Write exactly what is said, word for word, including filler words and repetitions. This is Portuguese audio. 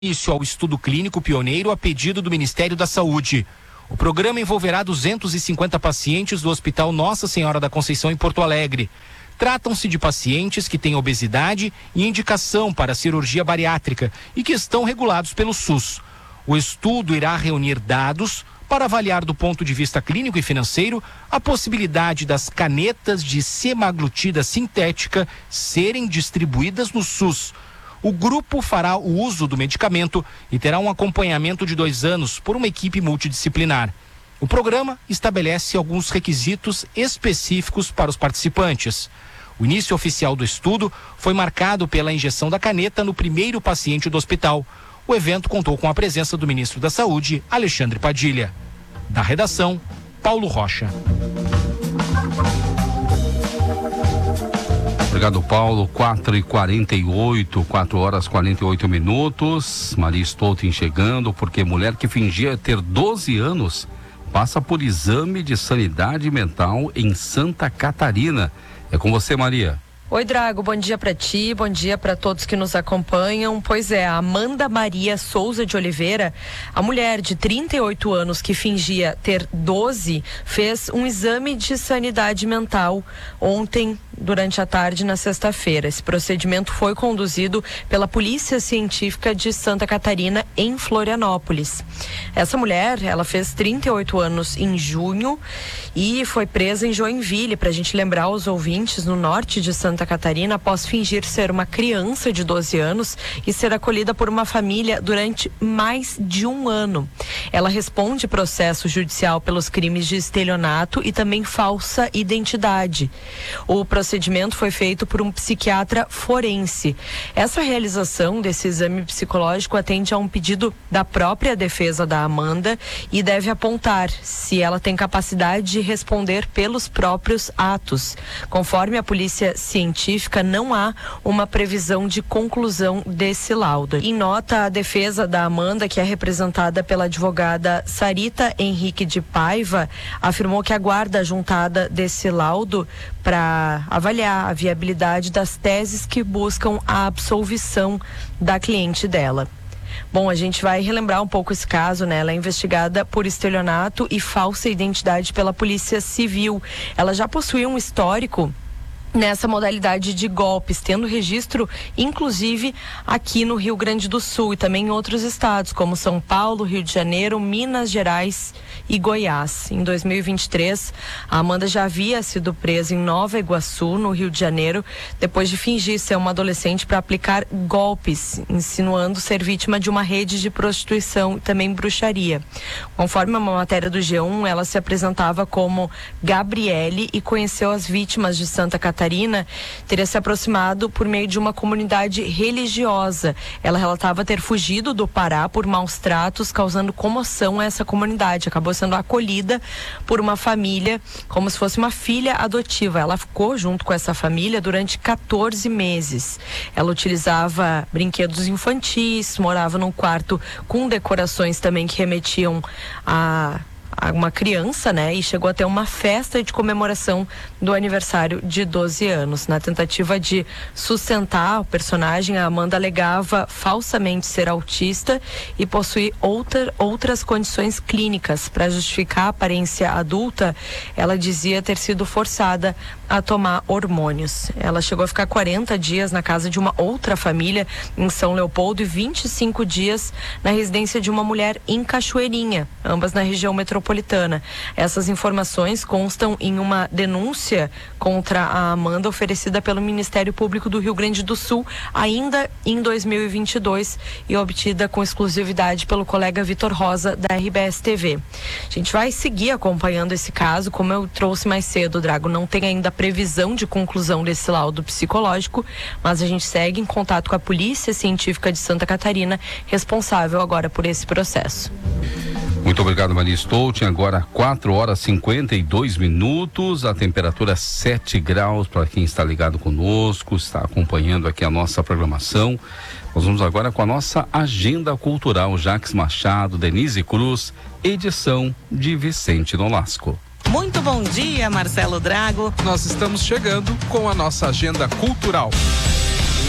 início ao estudo clínico pioneiro a pedido do Ministério da Saúde. O programa envolverá duzentos e cinquenta pacientes do Hospital Nossa Senhora da Conceição em Porto Alegre. Tratam-se de pacientes que têm obesidade e indicação para cirurgia bariátrica e que estão regulados pelo SUS. O estudo irá reunir dados para avaliar do ponto de vista clínico e financeiro a possibilidade das canetas de semaglutida sintética serem distribuídas no SUS. O grupo fará o uso do medicamento e terá um acompanhamento de dois anos por uma equipe multidisciplinar. O programa estabelece alguns requisitos específicos para os participantes. O início oficial do estudo foi marcado pela injeção da caneta no primeiro paciente do hospital. O evento contou com a presença do ministro da Saúde, Alexandre Padilha. Da redação, Paulo Rocha. Obrigado, Paulo. quatro e quarenta e oito, quatro horas e quarenta e oito minutos. Maria Stolten chegando, porque mulher que fingia ter doze anos passa por exame de sanidade mental em Santa Catarina. É com você, Maria. Oi, Drago, bom dia para ti, bom dia para todos que nos acompanham. Pois é, a Amanda Maria Souza de Oliveira, a mulher de trinta e oito anos que fingia ter doze, fez um exame de sanidade mental ontem, durante a tarde, na sexta-feira. Esse procedimento foi conduzido pela Polícia Científica de Santa Catarina, em Florianópolis. Essa mulher, ela fez trinta e oito anos em junho e foi presa em Joinville, para a gente lembrar os ouvintes, no norte de Santa Catarina, após fingir ser uma criança de doze anos e ser acolhida por uma família durante mais de um ano. Ela responde processo judicial pelos crimes de estelionato e também falsa identidade. O procedimento foi feito por um psiquiatra forense. Essa realização desse exame psicológico atende a um pedido da própria defesa da Amanda e deve apontar se ela tem capacidade de responder pelos próprios atos. Conforme a Polícia Científica, não há uma previsão de conclusão desse laudo. Em nota, a defesa da Amanda, que é representada pela advogada Sarita Henrique de Paiva, afirmou que aguarda a juntada desse laudo para avaliar a viabilidade das teses que buscam a absolvição da cliente dela. Bom, a gente vai relembrar um pouco esse caso, né? Ela é investigada por estelionato e falsa identidade pela Polícia Civil. Ela já possui um histórico nessa modalidade de golpes, tendo registro inclusive aqui no Rio Grande do Sul e também em outros estados, como São Paulo, Rio de Janeiro, Minas Gerais e Goiás. Em dois mil e vinte e três, a Amanda já havia sido presa em Nova Iguaçu, no Rio de Janeiro, depois de fingir ser uma adolescente para aplicar golpes, insinuando ser vítima de uma rede de prostituição e também bruxaria. Conforme uma matéria do G um, ela se apresentava como Gabriele e conheceu as vítimas de Santa Catarina. Catarina, teria se aproximado por meio de uma comunidade religiosa. Ela relatava ter fugido do Pará por maus tratos, causando comoção a essa comunidade. Acabou sendo acolhida por uma família, como se fosse uma filha adotiva. Ela ficou junto com essa família durante quatorze meses. Ela utilizava brinquedos infantis, morava num quarto com decorações também que remetiam a uma criança, né? E chegou até uma festa de comemoração do aniversário de doze anos. Na tentativa de sustentar o personagem, a Amanda alegava falsamente ser autista e possuir outra, outras condições clínicas. Para justificar a aparência adulta, ela dizia ter sido forçada a tomar hormônios. Ela chegou a ficar quarenta dias na casa de uma outra família em São Leopoldo e vinte e cinco dias na residência de uma mulher em Cachoeirinha, ambas na região metropolitana. Essas informações constam em uma denúncia contra a Amanda oferecida pelo Ministério Público do Rio Grande do Sul ainda em dois mil e vinte e dois e obtida com exclusividade pelo colega Vitor Rosa da R B S T V. A gente vai seguir acompanhando esse caso, como eu trouxe mais cedo, Drago, não tem ainda previsão de conclusão desse laudo psicológico, mas a gente segue em contato com a Polícia Científica de Santa Catarina, responsável agora por esse processo. Muito obrigado, Maria Stolten. Agora quatro horas e cinquenta e dois minutos, a temperatura sete graus para quem está ligado conosco, está acompanhando aqui a nossa programação. Nós vamos agora com a nossa agenda cultural. Jaques Machado, Denise Cruz, edição de Vicente Nolasco. Muito bom dia, Marcelo Drago. Nós estamos chegando com a nossa agenda cultural.